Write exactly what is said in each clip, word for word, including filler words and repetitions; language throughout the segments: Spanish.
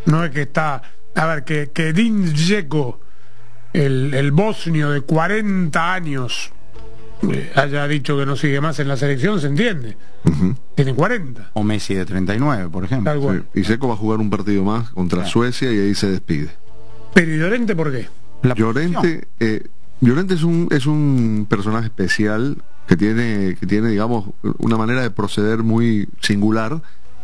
No es que está... A ver, que, que Edin Dzeko, el, el bosnio de cuarenta años, eh, haya dicho que no sigue más en la selección, se entiende. Uh-huh. Tiene cuarenta. O Messi de treinta y nueve, por ejemplo. Sí. Y Dzeko va a jugar un partido más contra claro. Suecia y ahí se despide. Pero ¿y Llorente por qué? La Llorente, eh, Llorente es un, es un personaje especial que tiene, que tiene, digamos, una manera de proceder muy singular.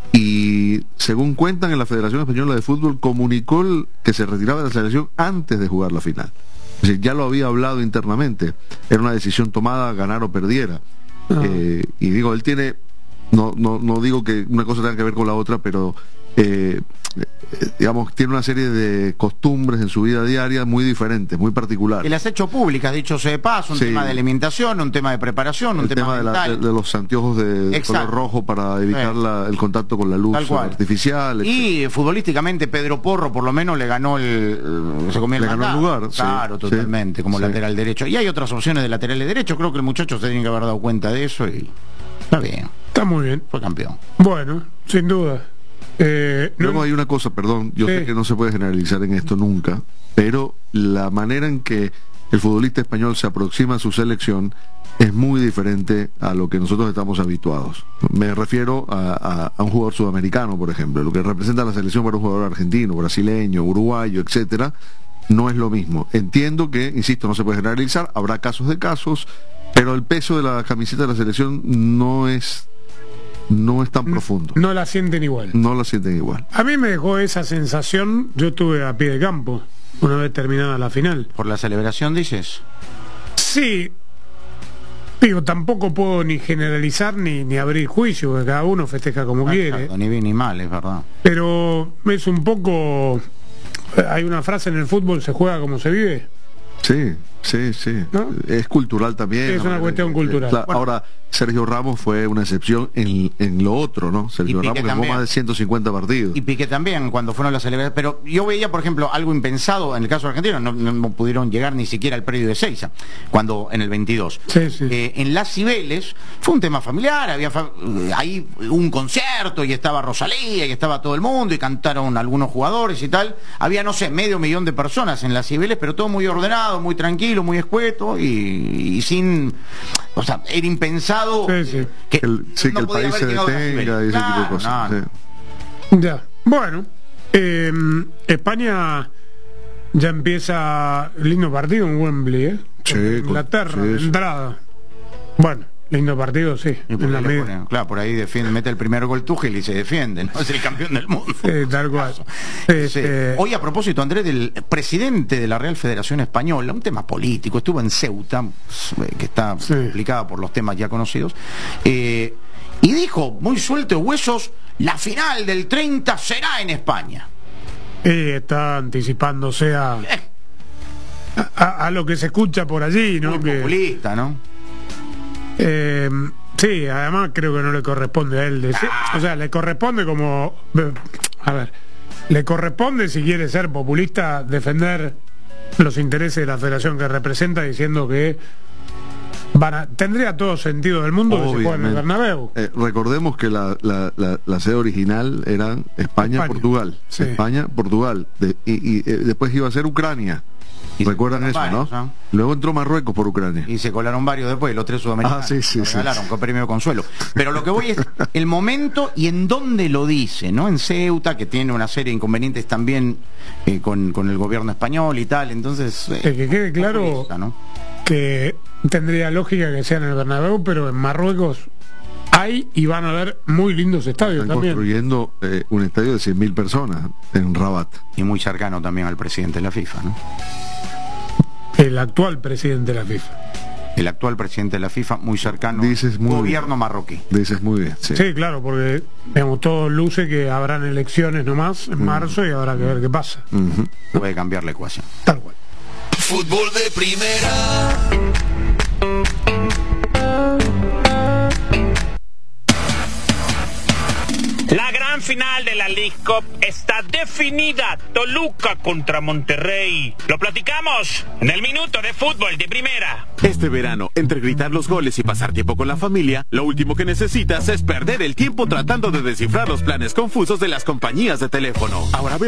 Y según cuentan en la Federación Española de Fútbol, comunicó el, que se retiraba de la selección antes de jugar la final. Es decir, ya lo había hablado internamente. Era una decisión tomada, ganar o perdiera. Uh-huh. eh, y digo, él tiene, no, no, no digo que una cosa tenga que ver con la otra, pero eh, digamos, tiene una serie de costumbres en su vida diaria muy diferentes, muy particulares. Y las ha hecho públicas, dicho sea de paso, un sí. tema de alimentación, un tema de preparación, un el tema, tema de, la, de, de los anteojos de Exacto. color rojo para evitar sí. la, el contacto con la luz artificial. Y etcétera. Futbolísticamente Pedro Porro por lo menos le ganó el, se comió el, le ganó el lugar. Claro, sí. totalmente, como sí. lateral derecho. Y hay otras opciones de lateral de derecho, creo que el muchacho se tiene que haber dado cuenta de eso y está bien. Está muy bien. Fue campeón. Bueno, sin duda. Eh, Luego no... hay una cosa, perdón, yo sí. sé que no se puede generalizar en esto nunca, pero la manera en que el futbolista español se aproxima a su selección es muy diferente a lo que nosotros estamos habituados. Me refiero a, a, a un jugador sudamericano, por ejemplo, lo que representa la selección para un jugador argentino, brasileño, uruguayo, etcétera, no es lo mismo. Entiendo que, insisto, no se puede generalizar, habrá casos de casos, pero el peso de la camiseta de la selección no es no es tan profundo. No la sienten igual. No la sienten igual. A mí me dejó esa sensación, yo estuve a pie de campo una vez terminada la final. ¿Por la celebración dices? Sí. Digo, tampoco puedo ni generalizar ni, ni abrir juicio, porque cada uno festeja como ah, quiere. Claro, ni bien ni mal, es verdad. Pero es un poco... Hay una frase en el fútbol, se juega como se vive. Sí, sí, sí. ¿No? Es cultural también. Es una ¿no? cuestión cultural. Claro, bueno. Ahora, Sergio Ramos fue una excepción en, en lo otro, ¿no? Sergio Ramos que jugó más de ciento cincuenta partidos. Y Piqué también, cuando fueron las celebraciones. Pero yo veía, por ejemplo, algo impensado en el caso argentino, no, no pudieron llegar ni siquiera al predio de Seiza, cuando en el veintidós. Sí, sí. Eh, en Las Cibeles fue un tema familiar, había fa ahí un concierto y estaba Rosalía y estaba todo el mundo y cantaron algunos jugadores y tal. Había, no sé, medio millón de personas en Las Cibeles, pero todo muy ordenado, muy tranquilo, muy escueto y, y sin... O sea, era impensado sí, sí. que, el, sí, no que el país se detenga y ese claro, tipo de cosas. No, no. Sí. Ya, bueno, eh, España ya empieza lindo partido en Wembley, ¿eh? Sí, Inglaterra, con, sí, entrada. Bueno, lindo partido, sí. En la pone, claro, por ahí defiende, mete el primer gol Tuchel y se defiende, ¿no? Es el campeón del mundo. Sí, tal cual. Sí, sí. Eh, Hoy a propósito, Andrés, del presidente de la Real Federación Española, un tema político, estuvo en Ceuta, que está sí. complicada por los temas ya conocidos, eh, y dijo, muy suelto de huesos, la final del treinta será en España. Y está anticipándose a, eh. a, a lo que se escucha por allí, ¿no? Muy que, populista, ¿no? Eh, sí, además creo que no le corresponde a él decir, ah. o sea, le corresponde como, a ver, le corresponde si quiere ser populista defender los intereses de la federación que representa diciendo que van a, tendría todo sentido del mundo que se juegue en el Bernabéu. Eh, recordemos que la, la, la, la sede original era España-Portugal, sí. España-Portugal, de, y, y eh, después iba a ser Ucrania. Y recuerdan eso, varios, ¿no? ¿no? Luego entró Marruecos por Ucrania. Y se colaron varios después, los tres sudamericanos. Ah, sí, sí, sí. Regalaron con premio de consuelo. Pero lo que voy es el momento y en dónde lo dice, ¿no? En Ceuta, que tiene una serie de inconvenientes también eh, con, con el gobierno español y tal. Entonces, eh, que quede claro, ¿no? Que tendría lógica que sea en el Bernabéu, pero en Marruecos hay y van a haber muy lindos estadios. Están también construyendo eh, un estadio de cien mil personas en Rabat. Y muy cercano también al presidente de la FIFA, ¿no? El actual presidente de la FIFA. El actual presidente de la FIFA, muy cercano Dices muy gobierno bien. marroquí. Dices muy bien, sí. Sí, claro, porque digamos, todo luce que habrán elecciones nomás en uh-huh. marzo y habrá que ver qué pasa. Uh-huh. Puede cambiar la ecuación. Tal cual. Fútbol de primera. La gran final de la League Cup está definida. Toluca contra Monterrey. Lo platicamos en el minuto de fútbol de primera. Este verano, entre gritar los goles y pasar tiempo con la familia, lo último que necesitas es perder el tiempo tratando de descifrar los planes confusos de las compañías de teléfono. Ahora ve